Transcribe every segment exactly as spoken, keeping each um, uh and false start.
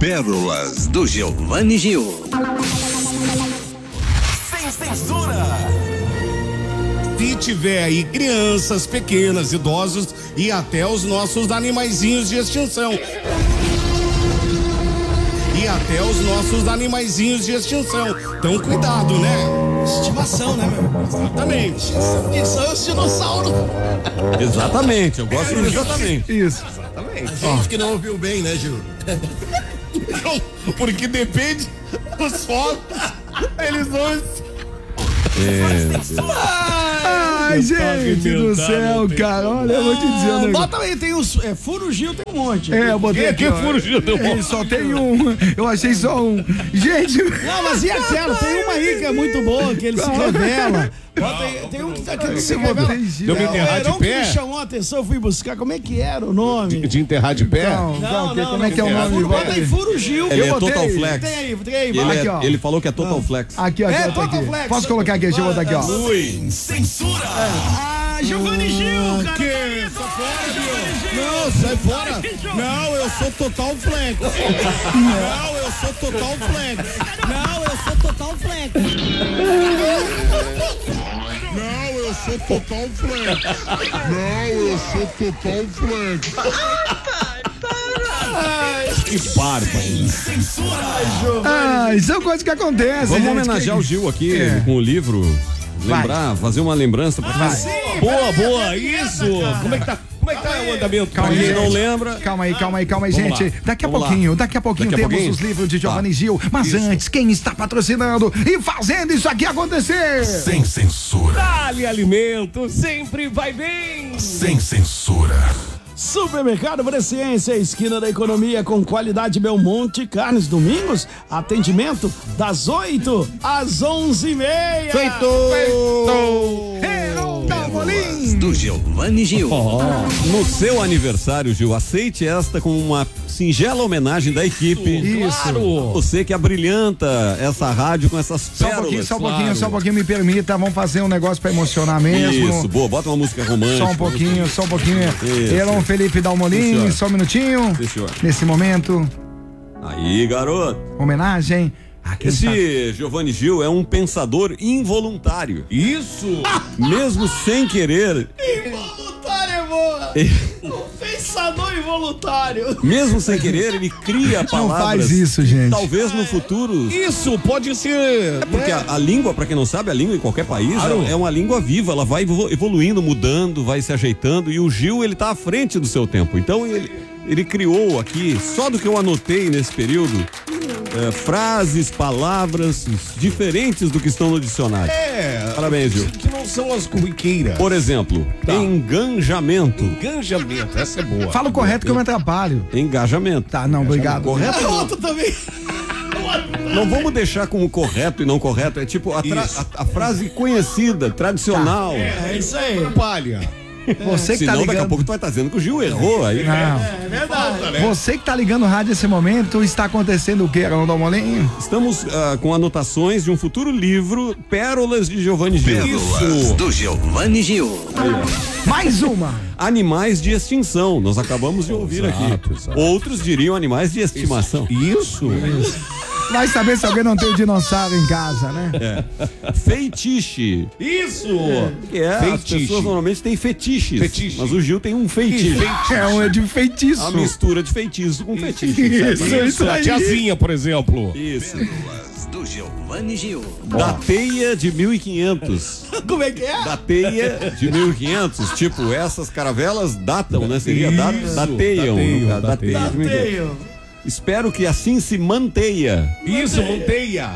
Pérolas do Giovanni Gil. Sem censura. Se tiver aí crianças pequenas, idosos e até os nossos animaizinhos de extinção. E até os nossos animaizinhos de extinção. Então cuidado, né? Estimação, né, meu? Exatamente. Isso é os dinossauros. Exatamente, eu gosto de exatamente. Isso. Exatamente. A gente que não ouviu bem, né, Gil? Não, porque depende dos fogos. Eles vão. Ai, gente do céu, cara. Olha, eu vou te dizer um negócio. Bota aí, tem os. É, Furo Gil tem um monte. É, eu botei aqui. Que furo Gil deu É, só tem um. Eu achei só um. Gente. Não, mas e aquela? Tem uma aí que é muito boa, que ele se revela. Bota aí, tem um que, tá- que ele se revela. Deu me enterrar de Era um que pé? me chamou a atenção, eu fui buscar. Como é que era o nome? De enterrar de pé? Não, não, que- como é que é o nome? Furo, bota aí, Furo Gil. Ele Eu é botei. Total Flex. Tem aí, tem aí. Ele, vai. é- Aqui, ó. ele falou que é Total Flex. Aqui, ó, aqui, É, ó, tá Total aqui. Flex. Posso colocar aqui? Deixa eu botar aqui, ó. Sem censura. Ah, Giovanni Gil, cara. Que? Sai fora, Gil. Não, sai fora. Não, eu sou total flex. Não, eu sou total flex. Não, eu sou Total Flex. Não, eu sou total flex. Não, eu sou total flex. Que bárbaro. Ah, são coisas que acontecem. Vamos gente, homenagear que- o Gil aqui É. com o livro. Lembrar, fazer uma lembrança pra quem Boa, boa, isso. Como é que tá? Como é que tá o andamento? Calma pra aí, quem não gente. lembra. Calma aí, calma aí, calma aí, Vamos gente. lá, Daqui a vamos lá. pouquinho, daqui a pouquinho Daqui a temos pouquinho? os livros de Giovanni Tá. Gil. Mas Isso. antes, quem está patrocinando e fazendo isso aqui acontecer? Sem censura. Dá-lhe alimento, sempre vai bem. Sem censura. Supermercado Bresciência, esquina da economia com qualidade Belmonte, carnes domingos, atendimento das oito às onze e meia. Feito! Heron Dalmolin. Do Giovanni Gil. No seu aniversário, Gil, aceite esta como uma singela homenagem da equipe. Isso. Você que abrilhanta essa rádio com essas Só um pérolas. pouquinho, só um pouquinho, Claro. só um pouquinho, me permita. Vamos fazer um negócio pra emocionar mesmo. Isso, boa, bota uma música romântica. Só um pouquinho, só um pouquinho. Isso. Heron Felipe Sim, Dalmolin, senhor. só um minutinho. Sim, senhor. Nesse momento, Aí, garoto. homenagem a quem está- Esse Giovanni Gil é um pensador involuntário. Isso! Mesmo sem querer, Involuntário é boa. Um pensador involuntário. mesmo sem querer, ele cria Não palavras. faz isso, gente. Talvez no futuro. Isso pode ser. É porque a, a língua, pra quem não sabe, a língua em qualquer país Claro. é, é uma língua viva, ela vai evo- evoluindo, mudando, vai se ajeitando, e o Gil, ele tá à frente do seu tempo. Então ele, ele criou aqui, só do que eu anotei nesse período, é, frases, palavras diferentes do que estão no dicionário. É. Parabéns, Gil. Que não são as corriqueiras. Por exemplo, Tá. enganjamento. Enganjamento, essa é boa. Fala o correto que eu me atrapalho. Engajamento. Tá, não, obrigado. Correto? Outro também. Não vamos deixar como correto e não correto. É tipo a, tra- a- a frase conhecida, tradicional. É isso aí. Palha. Você que tá Senão daqui a ligando. pouco tu vai estar dizendo que o Gil errou aí. Não. É verdade. Você que tá ligando o rádio nesse momento, está acontecendo o quê, Heron Dalmolin? Estamos ah, com anotações de um futuro livro, Pérolas de Giovanni Gil. Pérolas do Giovanni Gil. Mais uma. Animais de extinção, nós acabamos de ouvir aqui. exato. Outros diriam animais de estimação. Isso. Vai saber se alguém não tem o dinossauro em casa, né? Feitiche, Isso. que é, as Feitiço. pessoas normalmente têm fetiches, Fetiche. mas o Gil tem um feitiço. É um é de feitiço. A mistura de feitiço com fetiche. Isso, sabe? isso A aí. tiazinha, por exemplo. Isso. Pérolas do Giovanni Gil. Da teia de mil e quinhentos. Como é que é? Da teia de mil e quinhentos. Tipo, essas caravelas datam, né? Seria dat, Isso, dateiam. dateiam, no caso, dateiam. dateia de mil e quinhentos. Tenho. Espero que assim se mantenha. Isso, monteia.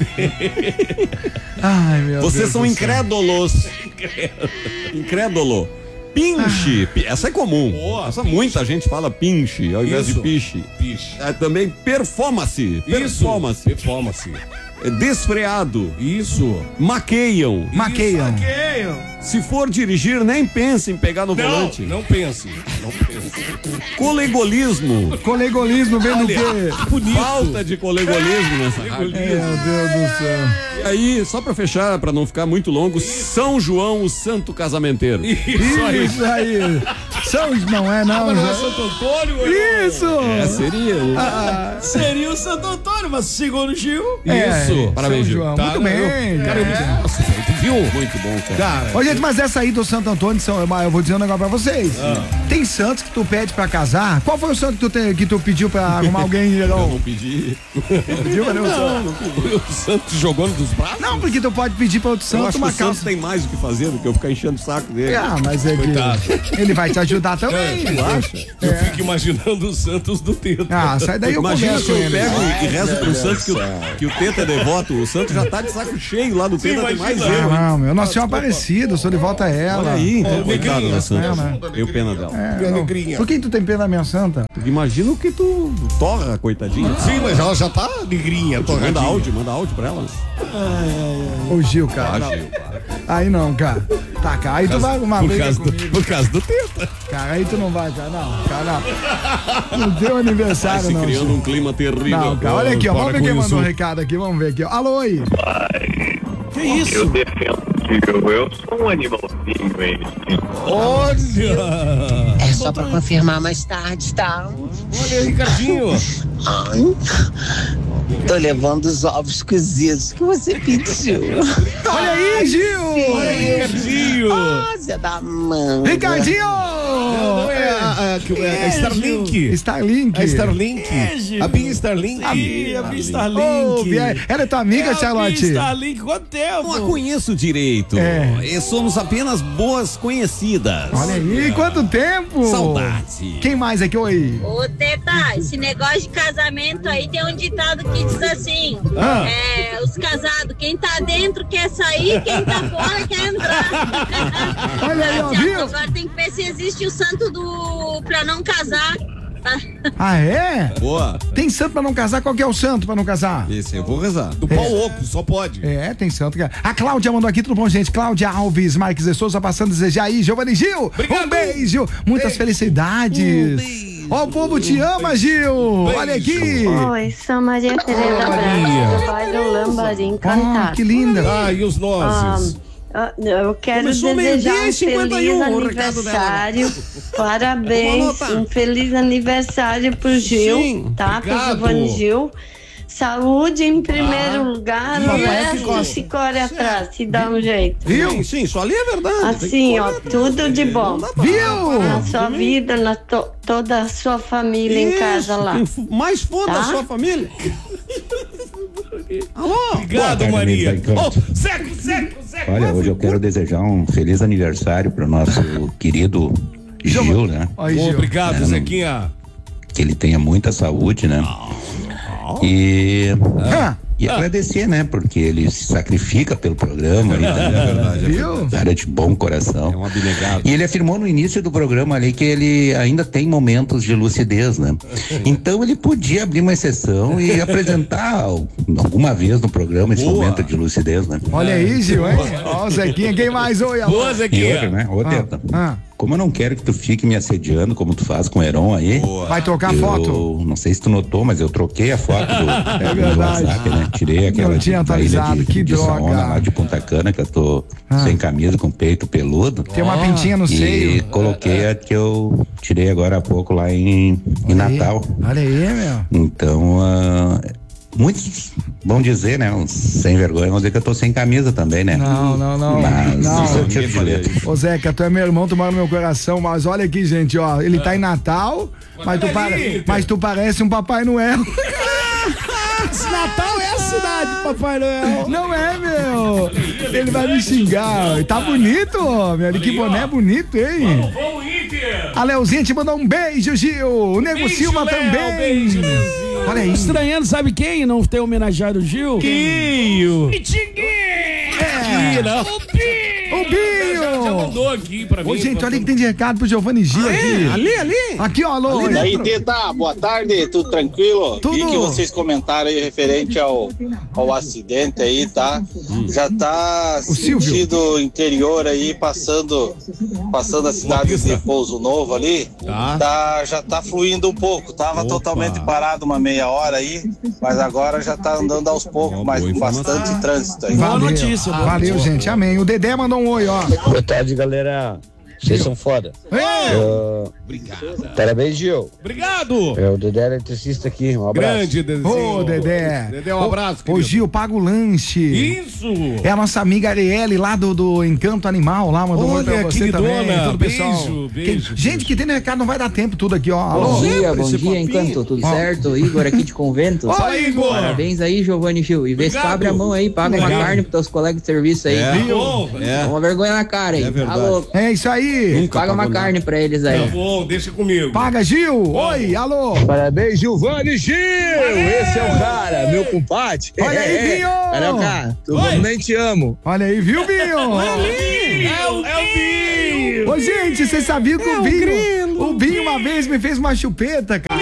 Ai, meu Vocês Deus são do céu. incrédulos. Incrédulo. Pinche. Pi- Essa é comum. Boa, Essa muita gente fala pinche ao invés de Isso. piche. Piche. É, também performance. Performance. Performance. É desfreado. Isso. Maqueiam. Maqueiam. Tenho. Se for dirigir, nem pense em pegar no Não, volante. não pense. Não pense. Colegolismo. Colegolismo vem do quê? Falta de colegolismo nessa rádio. Meu Deus do céu. E aí, só pra fechar, pra não ficar muito longo, São João, o santo casamenteiro. Isso aí. Isso aí. São, não é, não. Mas não é Santo Antônio? Isso! É, seria. Ah, Seria o Santo Antônio, mas segundo o Gil. é, Isso. Parabéns, São Gil. João. Tá, Muito eu- bem. Cara, é. eu- nossa, velho, tu viu? Muito bom, cara. Cara, Ô, gente, mas essa aí do Santo Antônio, São, eu vou dizer um negócio pra vocês. Tem santos que tu pede pra casar. Qual foi o santo que tu, te- que tu pediu pra arrumar alguém? Eu Não, não pedi. pediu, mas não, não, não, o Santos jogou dos braços? não, porque tu pode pedir pra outro Eu santo acho que uma o Santos calça. tem mais o que fazer do que eu ficar enchendo o saco dele. Ah, mas é Coitado. que ele vai te ajudar também. Tu acha? Eu fico imaginando os Santos do Teta. Ah, sai daí eu Imagina converso se eu com ele. pego e, e rezo pro Santos que o, que o Teta é devoto. O Santos já tá de saco cheio lá do Teta, tem mais imagina. eu. Ah, não, meu, Nossa Senhora Aparecida, eu sou de volta a ela. Olha aí, então, Ô, coitado negrinha, da Santa. né? Eu pena dela. É, Minha não. negrinha. Por que tu tem pena da minha santa? Imagina o que tu torra, coitadinha. Sim, mas ela já tá negrinha, Manda torradinha. áudio, manda áudio pra ela. Ô Gil, cara. não. Aí não, cara. Tá, cara. Aí tu vai arrumar Por briga causa, do, comigo. por causa do Teta. Cara, aí tu não vai, cara. Não, cara, não. Não deu Vai aniversário, se não. criando Gil. um clima terrível. Não, cara, olha aqui, ó. Para Vamos ver com quem mandou isso. um recado aqui. Vamos ver aqui, ó. Alô, oi. Que isso? Eu defendo eu, eu sou um animalzinho, hein? Olha! É só pra confirmar mais tarde, tá? Olha aí, Ricardinho. Ai, tô levando os ovos cozidos que você pediu. Olha aí, Gil. Olha aí, Ricardinho. Ah, Zé da manga. Ricardinho! Não é a, a, a, a Starlink. Starlink. A Starlink. Gil. A Bia Starlink. Ih, a Bia Ô, Starlink. Bia- ela é tua amiga, É a Charlotte? Bia Starlink, quanto tempo? Não a conheço direito. É. E somos apenas boas conhecidas. Olha aí, quanto tempo! Saudade. Quem mais aqui, oi? Ô, Teta, esse negócio de casamento aí tem um ditado que diz assim: Ah. é, os casados, quem tá dentro quer sair, quem tá fora quer entrar. Olha aí, ó, Tá certo? viu? Agora tem que ver se existe o santo do pra não casar. Tá? Ah, é? Boa. Tem santo pra não casar? Qual que é o santo pra não casar? Esse eu vou rezar. Do pau oco, só pode. É, tem santo. que- A Cláudia mandou aqui, tudo bom, gente? Cláudia Alves Marques de Souza passando a desejar aí. Giovanni Gil, um beijo. Muitas felicidades. Ó, o povo te ama, Gil. Olha aqui. Oi, sou Maria Tereza Branco, do bairro Lambarim, Ah, Cantar. que linda. Ah, e os nozes? Ah, eu quero Começou desejar meio-dia e um cinquenta e um, feliz o recado dela. aniversário. Vamos Parabéns. anotar. Um feliz aniversário pro Gil, Sim, tá? Pro obrigado. Giovanni Gil. Saúde em primeiro lugar, o Papai é que resto gosta. se corre atrás, se dá um jeito. Viu? Sim, sim, só ali é verdade. Assim, ó, tudo de bom. Viu? Na sua vida, na to- toda a sua família em casa lá. Isso, mais foda Tá? a sua família. Alô? Obrigado, tarde, Maria. amigo da Oh, Encanto. seco, seco, seco. Olha, hoje eu quero desejar um feliz aniversário para o nosso querido Gil, né? Aí, Bom, Gil. obrigado, É, Zequinha. Que ele tenha muita saúde, né? E, Ah, e agradecer, né? Porque ele se sacrifica pelo programa. Ele É verdade. é viu? verdade. cara de bom coração. É um abnegado. E ele afirmou no início do programa ali que ele ainda tem momentos de lucidez, né? Então ele podia abrir uma exceção e apresentar alguma vez no programa esse Boa. momento de lucidez, né? Olha aí, Gil, hein? Ó, o Zequinha, quem mais? Oi, alô. Boa, E outra, Zequinha. né? Ô, Teta, Ah, como eu não quero que tu fique me assediando como tu faz com o Heron aí. vai trocar eu, foto? Não sei se tu notou, mas eu troquei a foto do, é verdade. WhatsApp, né? Tirei aquela Não tinha da ilha atualizado, de, que de droga. Saona lá de Punta Cana, que eu tô Ah. sem camisa, com peito peludo. Tem uma pintinha no E seio. coloquei a que eu tirei agora há pouco lá em, em Olha aí. Natal. Olha aí, meu. Então, ah, muitos vão dizer, né? Uns sem vergonha, vão dizer que eu tô sem camisa também, né? Não, não, não. Mas Não. isso eu tiro de letra. Ô Zeca, tu é meu irmão, tu mora no meu coração, mas olha aqui, gente, ó, ele tá em Natal, mas tu, pare- mas tu parece um Papai Noel. Natal é a cidade, Papai Noel. Não é, meu? Ele vai me xingar. Tá bonito, meu. Que boné bonito, hein? Vamos, Inter. A Leozinha te mandou um beijo, Gil. O Nego Beijo, Silva Léo, também. beijo, Leozinho. Olha aí. Estranhando, sabe quem não tem homenageado o Gil? Quinho. É. Não. O Binho. Já mandou aqui pra mim. Ô, gente, olha que tem de recado pro Giovanni Gil aqui. Ali, ali. Aqui, ó, alô. E aí, Teta, boa tarde, tudo tranquilo? Tudo. E que vocês comentaram aí referente ao, ao acidente aí, tá? Já tá O Silvio. sentido interior aí, passando, passando a cidade pista. de Pouso Novo ali, Tá. tá, já tá fluindo um pouco. Tava Opa. totalmente parado uma meia hora aí, mas agora já tá andando aos poucos, Uma mas boa com bastante trânsito aí. Boa Valeu. notícia, boa Valeu, notícia. gente. Amém. O Dedé mandou um oi, ó. Boa tarde, galera. Vocês são foda. Uh, Obrigado. Parabéns, Gil. Obrigado. É o Dedé eletricista aqui, um abraço. Grande Dedezinho. Ô, Dedé. Dedé, um abraço, Ô, Gil, paga o lanche. Isso. É a nossa amiga Arielle lá do, do Encanto Animal, lá, mandou Olha, pra você queridona. também. Todo Beijo, pessoal. beijo, Quem- Gente, que tem no recado, não vai dar tempo tudo aqui, ó. Bom Alô? dia, bom Esse dia, papinho. Encanto, tudo Ó. certo? Igor aqui de Convento. Fala, Igor. Parabéns aí, Giovanni Gil. E vê se tu Obrigado. abre a mão aí, paga uma Obrigado. carne pros teus colegas de serviço aí. É. Viu? É. Uma vergonha na cara aí. É verdade. Tá louco. É isso aí. Nunca Paga uma pagou carne pra eles aí. Tá bom, deixa comigo. Paga, Gil. Oi, alô. Parabéns, Giovanni Gil. Esse é o cara, meu compadre. Olha aí, Binho. Carioca, tu nem te amo. Olha aí, viu, Binho? É o, é o Binho. Ô, gente, vocês sabiam que o Binho, o Binho uma vez me fez uma chupeta, cara.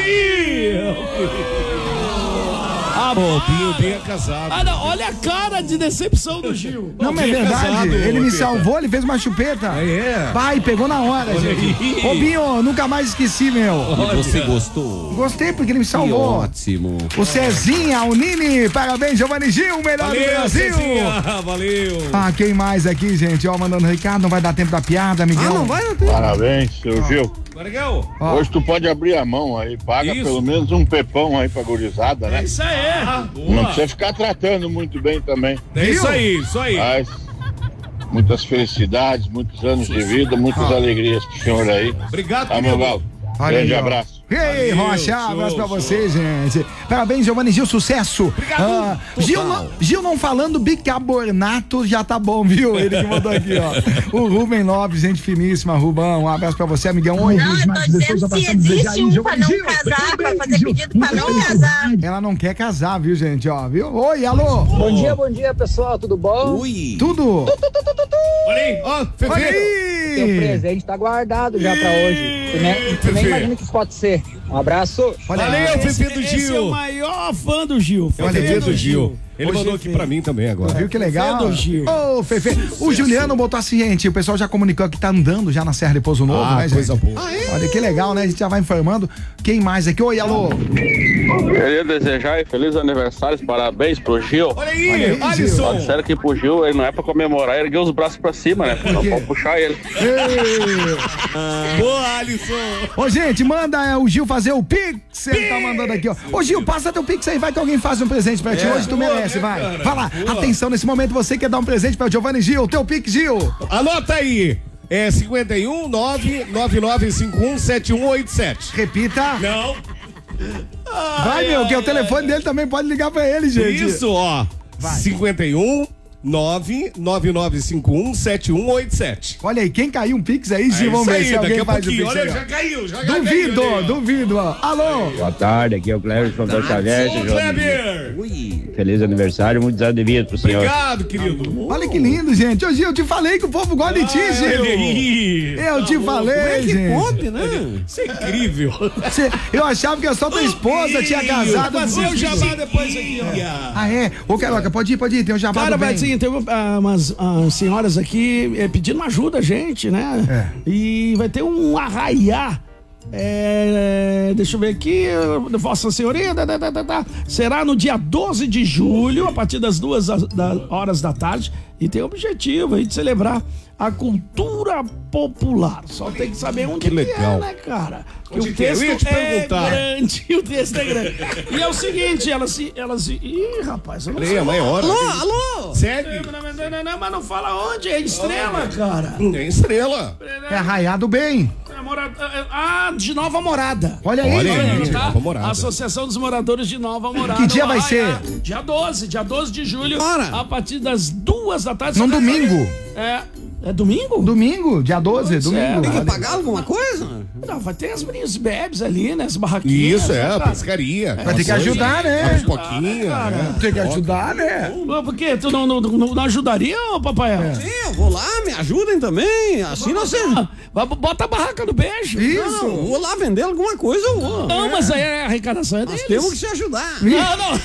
Ah, bom, o Binho, o Binho é casado. Ah, não, olha a cara de decepção do Gil. Não, mas é Binho é verdade. casado, Ele me Pedro. salvou, ele fez uma chupeta. É. Vai, pegou na hora, Olha gente. aí. Ô, Binho, nunca mais esqueci, meu. E você gostou? Gostei porque ele me Que salvou. ótimo. O Cezinha, o Nini, parabéns, Giovanni Gil, o melhor do Valeu, Brasil. Cezinha. Valeu. Ah, quem mais aqui, gente? Ó, mandando recado, não vai dar tempo da piada, Miguel. Ah, não vai não ter. Parabéns, seu Gil. Legal. Ó. Hoje tu pode abrir a mão aí, paga Isso. pelo menos um pepão aí pra gurizada, né? Isso aí. Não precisa ficar tratando muito bem também. É isso aí, isso aí. Mas muitas felicidades, muitos anos de vida, muitas alegrias pro senhor aí. Obrigado, Tá, meu querido. galo? Olha Grande aí, ó. abraço. Ei, Valeu, Rocha, show, abraço pra show. você, gente. Parabéns, Giovanni Gil, sucesso. Ah, Gil, não, Gil não falando bicarbonato, já tá bom, viu? Ele que mandou aqui, ó. O Rubem Lopes, gente finíssima, Rubão. Um abraço pra você, amigão. Oi, Não, eu tô dizendo se existe um pra não casar, pra fazer pedido pra não casar. Ela não quer casar, viu, gente? Ó, viu? Oi, alô. Bom dia, bom dia, pessoal. Tudo bom? Ui. Tudo? Olha aí, ó, Olha Fefe. Teu aí. presente tá guardado já pra hoje. Tu nem, tu nem Fefe. imagina o que isso pode ser. Um abraço. Olha aí. Valeu, Esse, Fefe do esse é o Gil. maior fã do Gil. É o Olha aí, Fefe do Gil. Ele Ô, mandou Fefe. aqui pra mim também agora. Viu que legal? Fefe do Gil. Ô, Fefe. O Juliano botou assim, gente, o pessoal já comunicou que tá andando já na Serra de Pouso Novo, Ah, né, coisa gente? boa. Olha que legal, né? A gente já vai informando. Quem mais aqui? Oi, alô. Queria desejar aí feliz aniversário, parabéns pro Gil. Olha aí, Olha aí, Alisson. Só disseram que pro Gil ele não é pra comemorar, erguer os braços pra cima, né? Não quê? pode puxar ele. Ei. Boa, Alisson. Ô, gente, manda é, o Gil fazer o Pix. Ele tá mandando aqui, ó. Ô, Gil, passa teu Pix aí, vai que alguém faz um presente pra ti. É, Hoje tu boa, merece, né, vai. cara? Vai lá. Boa. Atenção, nesse momento você quer dar um presente pra Giovanni Gil. Teu Pix, Gil. Anota aí. É cinquenta e um, nove nove nove cinco um, sete um oito sete. Repita. Não. Vai, meu, que é o telefone dele também pode ligar pra ele, gente. Isso, ó. Vai. cinquenta e um, nove nove nove cinco um, sete um oito sete. Olha aí, quem caiu um Pix aí, É Gil? Vamos isso ver aí, se alguém daqui a faz o pouquinho. Pix Olha, aí, ó. já caiu, já Duvido, caiu. ali, ó. duvido, ó. Alô. Boa tarde, aqui é o Cleber de Frontal Xavier. Ô, Kleber. Ui. Feliz aniversário, muitos anos de vida pro senhor. Obrigado, querido. Olha que lindo, gente. Ô, Gil, eu te falei que o povo gosta de ti, Olha Gil. aí. Eu te falei, Como é que gente. pode, né? Isso é incrível. Cê- eu achava que só tua esposa tinha casado. Vou fazer o jabá depois aqui, ó. Ah, é? Ô, Carioca, pode ir, pode ir, tem um jabá Cara, do bem. mas assim, tem ah, umas ah, senhoras aqui eh, pedindo uma ajuda a gente, né? É. E vai ter um arraiá. É, deixa eu ver aqui, Vossa Senhoria, tá, tá, tá, tá. Será no dia doze de julho, a partir das duas da- da- horas da tarde, e tem o objetivo aí de celebrar a cultura popular. Só tem que saber onde Que legal. é, né, cara? Que Onde o que é? Eu texto ia te é perguntar. grande, o texto é grande. E é o seguinte, elas se... Elas se ih, rapaz, eu não sei. Leia, mas é hora. Alô, alô? Segue. Não, não, não, não, não, mas não fala onde, é estrela, cara. É estrela. É arraiado bem. É mora- Ah, de Nova Morada. Olha aí, Olha aí, gente. Nova Morada. Associação dos Moradores de Nova Morada. Que dia vai Ah, ser? é. Dia doze, dia doze de julho. Ora. A partir das duas da tarde. Num Você vai domingo. fazer- É. É domingo? Domingo, dia doze, Pois é, domingo. tem que Pagar alguma coisa? Não, vai ter as meninas bebes ali, né? As barraquinhas. Isso, é, né, a cara? pescaria. Vai ter que ajudar, né? Um pouquinho. né? Tem que ajudar, né? Pô, por quê? Tu não, não, não, não ajudaria, ô papai? Sim, eu vou lá, me ajudem também. Assim não sei. Vai, bota a barraca no beijo. Isso. Não, vou lá vender alguma coisa, eu vou. Não, mas aí a arrecadação é Nós deles. temos que se ajudar. Não, não.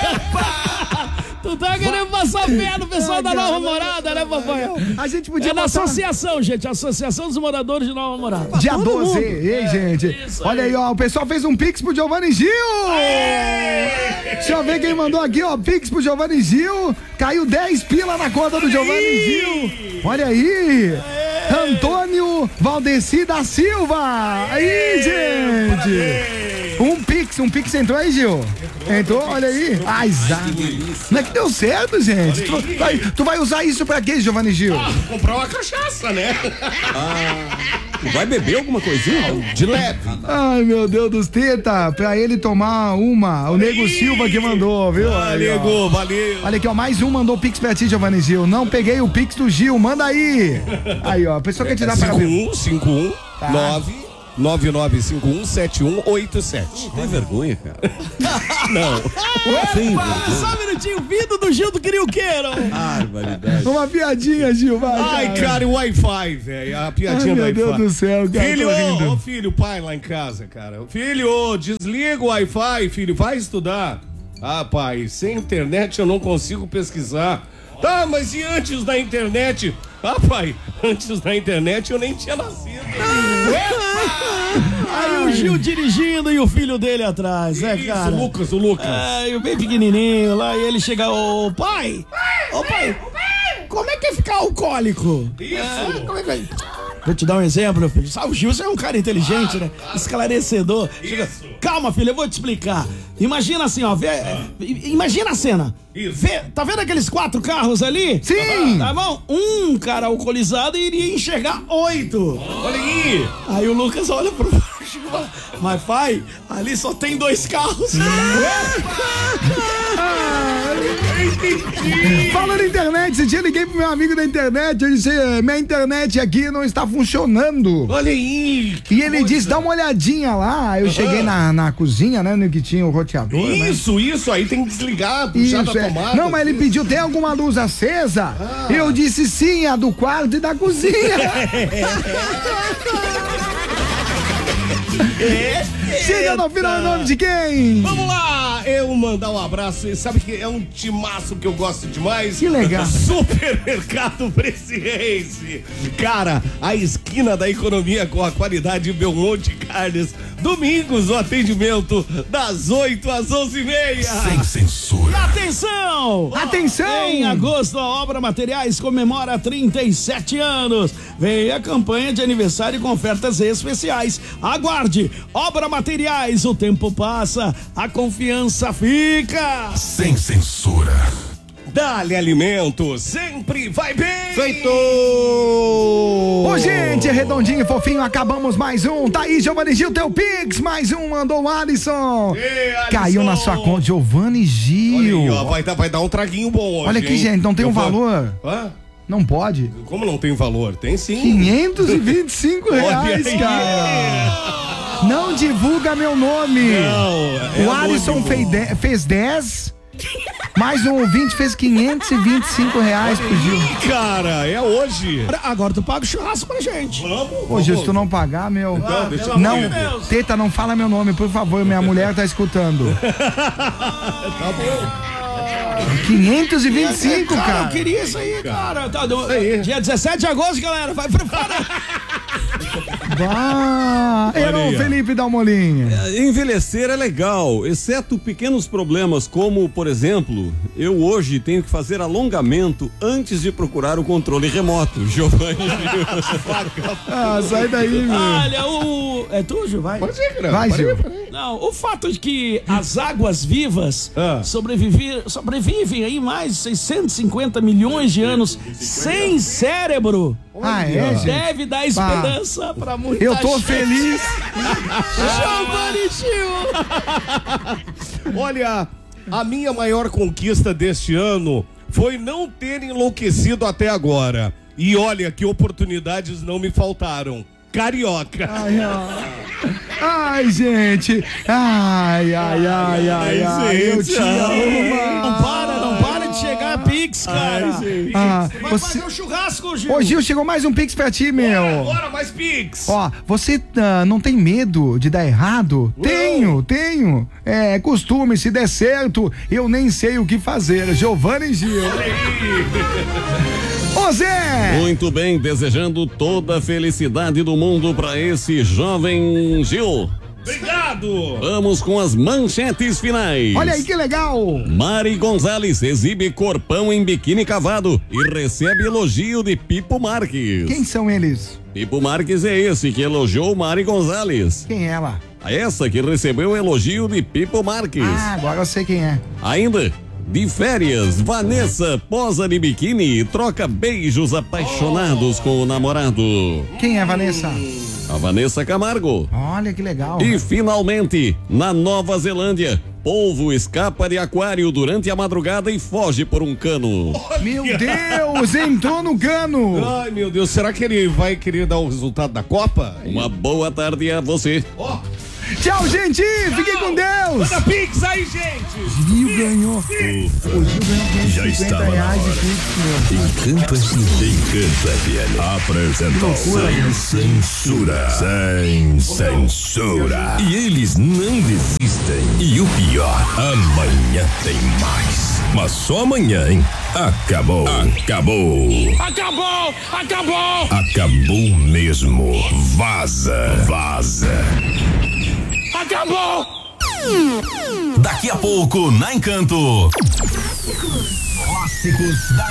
Tu tá querendo passar pé no pessoal da Nova Morada, né, papai? A gente podia É da botar- associação, gente. Associação dos Moradores de Nova Morada. Dia Todo doze, mundo. ei, gente. isso Olha aí, ó, o pessoal fez um Pix pro Giovanni Gil. Deixa eu ver quem mandou aqui, ó, Pix pro Giovanni Gil. Caiu dez pila na conta do Giovanni Gil. Olha aí. Antônio Valdeci da Silva. Aí, gente. Um Pix, um Pix entrou aí, Gil? Entrou, olha aí. Ai, Zá. Não é que deu certo, gente. Tu vai, tu vai usar isso pra quê, Giovanni Gil? Ah, comprar uma cachaça, né? Ah, vai beber alguma coisinha? De leve. Ai, meu Deus dos teta, pra ele tomar uma. O Nego Silva que mandou, viu? Ah, Aí, ó. Nego, valeu. Olha aqui, ó, mais um mandou o Pix pra ti, Giovanni Gil. Não peguei o Pix do Gil, manda aí. Aí, ó, a pessoa quer te dar para cinco um cinco um nove nove nove cinco um sete um oito sete. Tem vergonha, cara? Não. Opa, só um minutinho, vindo do Gil do Queriuqueiro. Barbaridade. Uma piadinha, Gil, vai. Ai, cara, o Wi-Fi, velho. A piadinha Ai, do meu Wi-Fi. Deus do céu, cara, Filho, tô rindo. ô filho, pai lá em casa, cara. Filho, desliga o Wi-Fi, filho, vai estudar. Ah, pai, sem internet eu não consigo pesquisar. Tá, mas e antes da internet? Ah, pai, antes da internet eu nem tinha nascido. Aí o Gil dirigindo e o filho dele atrás, né, Isso, cara? o Lucas, o Lucas. É, e o bem pequenininho lá, e ele chega, ô pai, ô pai, como é que é ficar alcoólico? Isso. É, como é que é? Vou te dar um exemplo, meu filho. Sabe, o Gil é um cara inteligente, né? Esclarecedor. Chega, calma, filho, eu vou te explicar. Imagina assim, ó, vê, imagina a cena. Isso. Vê, tá vendo aqueles quatro carros ali? Sim. Tá bom? Um cara alcoolizado iria enxergar oito. Olha aí. Aí o Lucas olha pro baixo e fala, mas pai, ali só tem dois carros. Falando em internet, esse dia eu liguei pro meu amigo da internet, eu disse, minha internet aqui não está funcionando. Olha aí. E ele disse, dá uma olhadinha lá. Eu cheguei na, na cozinha, né, no que tinha o roteador, né? Isso, isso, aí tem que desligar, puxar da Isso, é. tomada. Não, mas ele pediu, tem alguma luz acesa? Ah. Eu disse sim, a do quarto e da cozinha. Chega no final, em nome de quem? Vamos lá, eu mandar um abraço. Sabe que é um timaço que eu gosto demais? Que legal. Supermercado Presciência. Cara, a esquina da economia com a qualidade Belmonte Carnes. Domingos, o atendimento das oito às onze e meia. Sem censura. E atenção! Atenção! Em agosto, a Obra Materiais comemora trinta e sete anos. Vem a campanha de aniversário com ofertas especiais. Aguarde! Obra Materiais, o tempo passa, a confiança fica. Sem censura. Dá-lhe alimento, sempre vai bem! Feito! Ô, gente, redondinho e fofinho, acabamos mais um. Tá aí, Giovanni Gil, teu Pix. Mais um, mandou o Alisson. Ei, Alisson. Caiu na sua conta, Giovanni Gil. Olha aí, ó, vai, dar, vai dar um traguinho bom hoje. Olha aqui, hein? gente, não tem Eu um vou- valor? Hã? Não pode. Como não tem valor? Tem sim. quinhentos e vinte e cinco reais, Olha aí. cara. Não divulga meu nome. Não, é o Alisson anônimo. fez de- fez dez. Mais um ouvinte fez quinhentos e vinte e cinco reais pro Gil. Ih, cara, é hoje. Agora tu paga o churrasco pra gente. Vamos, Ô, Gil, se tu não pagar, meu. Não, deixa eu Não, ver. Teta, não fala meu nome, por favor. Minha mulher tá escutando. Tá bom. quinhentos e vinte e cinco, cara, cara. eu queria isso aí, cara. Tá, do- aí. Dia dezessete de agosto, galera. Vai preparar. Bah. Era aí, o ó. Felipe Dalmolinha. Envelhecer é legal, exceto pequenos problemas como, por exemplo, eu hoje tenho que fazer alongamento antes de procurar o controle remoto. Giovanni. Ah, sai daí, meu. Olha, o. É tu, Gil? Vai. Pode ir, cara. Vai, Pode ir, Gil. pode ir. Não, o fato de que as águas vivas Ah. sobreviver, sobrevivem aí mais de seiscentos e cinquenta milhões de anos sem cérebro. Ah, é, gente? Deve dar esperança pra muita Eu tô gente. feliz. Giovanni Gil. Olha, a minha maior conquista deste ano foi não ter enlouquecido até agora. E olha que oportunidades não me faltaram. Carioca. Ai, ai. Ai, gente. Ai, ai, ai, ai, ai. Eu te amo. Não para, não para de chegar Pix, cara. Ah, Vai você... fazer o churrasco, Gil. Ô, Gil, chegou mais um Pix pra ti, meu. Agora mais Pix. Ó, você ah, não tem medo de dar errado? Tenho, tenho. É costume, se der certo, eu nem sei o que fazer. Giovanni Gil. Ô, Zé! Muito bem, desejando toda a felicidade do mundo para esse jovem Gil. Obrigado! Vamos com as manchetes finais. Olha aí que legal! Mari Gonzalez exibe corpão em biquíni cavado e recebe elogio de Pipo Marques. Quem são eles? Pipo Marques é esse que elogiou Mari Gonzalez. Quem é ela? Essa que recebeu o elogio de Pipo Marques. Ah, agora eu sei quem é. Ainda, de férias, Vanessa posa de biquíni e troca beijos apaixonados com o namorado. Quem é Vanessa? A Vanessa Camargo. Olha que legal. E finalmente, na Nova Zelândia, polvo escapa de aquário durante a madrugada e foge por um cano. Meu Deus, entrou no cano. Ai, meu Deus, será que ele vai querer dar o resultado da Copa? Uma boa tarde a você. Oh. Tchau, gente. Fiquem com Deus. Manda Pix aí, gente. Gil ganhou. O Gil ganhou Já estava na hora. Encanto F M. Encanto F M. Apresentou Sem Censura. Sem Censura. E eles não desistem. E o pior, amanhã tem mais. Mas só amanhã, hein? Acabou. Acabou. Acabou! Acabou! Acabou mesmo. Vaza. Vaza. Acabou! Daqui a pouco, na Encanto. Clássicos da